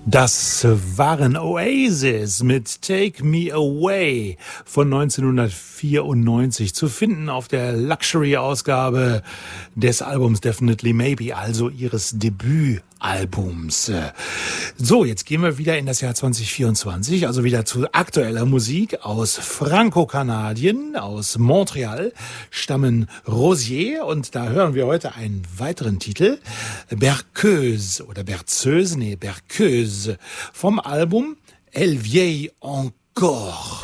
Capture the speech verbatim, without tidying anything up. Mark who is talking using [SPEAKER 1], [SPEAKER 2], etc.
[SPEAKER 1] Das waren Oasis mit Take Me Away von neunzehnhundertvierundneunzig, zu finden auf der Luxury-Ausgabe des Albums Definitely Maybe, also ihres Debütalbums. So, jetzt gehen wir wieder in das Jahr zwanzig vierundzwanzig, also wieder zu aktueller Musik aus Franco-Kanadien, aus Montreal, stammen Rosier, und da hören wir heute einen weiteren Titel, Berceuse oder Berceuse, nee, Berceuse, vom Album Elle Vieille Encore.